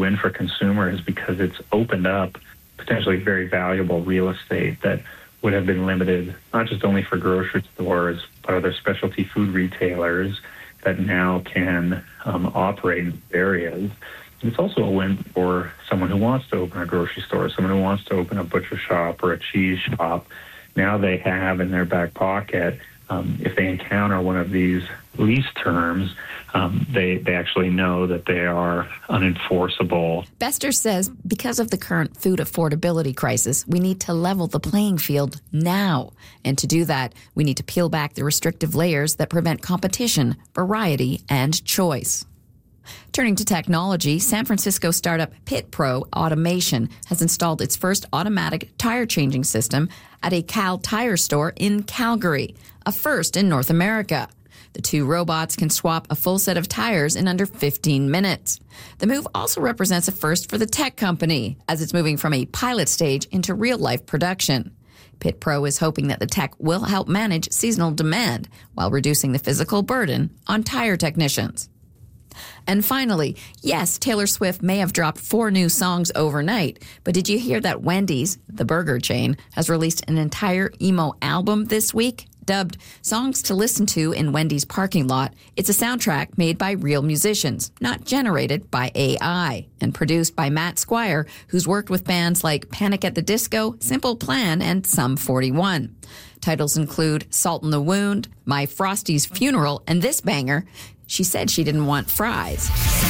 win for consumers because it's opened up potentially very valuable real estate that would have been limited, not just only for grocery stores, but other specialty food retailers that now can operate in areas. It's also a win for someone who wants to open a grocery store, someone who wants to open a butcher shop or a cheese shop. Now they have in their back pocket, if they encounter one of these lease terms, they actually know that they are unenforceable. Bester says because of the current food affordability crisis, we need to level the playing field now. And to do that, we need to peel back the restrictive layers that prevent competition, variety, and choice. Turning to technology, San Francisco startup PitPro Automation has installed its first automatic tire changing system at a Cal Tire store in Calgary, a first in North America. The two robots can swap a full set of tires in under 15 minutes. The move also represents a first for the tech company, as it's moving from a pilot stage into real-life production. PitPro is hoping that the tech will help manage seasonal demand while reducing the physical burden on tire technicians. And finally, yes, Taylor Swift may have dropped 4 new songs overnight, but did you hear that Wendy's, the burger chain, has released an entire emo album this week? Dubbed Songs to Listen to in Wendy's Parking Lot, it's a soundtrack made by real musicians, not generated by AI, and produced by Matt Squire, who's worked with bands like Panic at the Disco, Simple Plan, and Sum 41. Titles include Salt in the Wound, My Frosty's Funeral, and this banger, She Said She Didn't Want Fries.